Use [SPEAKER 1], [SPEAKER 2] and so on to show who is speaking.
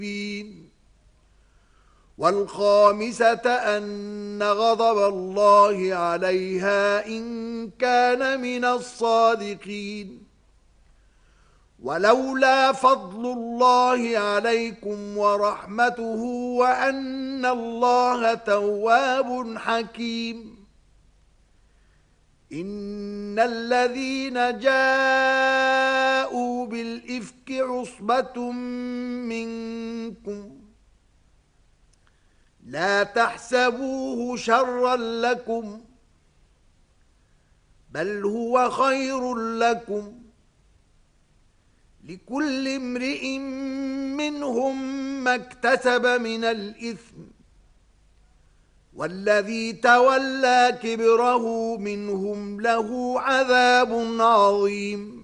[SPEAKER 1] والخامسة أن غضب الله عليها إن كان من الصادقين ولولا فضل الله عليكم ورحمته وأن الله تواب حكيم إن الذين جاءوا بالإفك عصبة منكم لا تحسبوه شرا لكم بل هو خير لكم لكل امرئ منهم ما اكتسب من الإثم والذي تولى كبره منهم له عذاب عظيم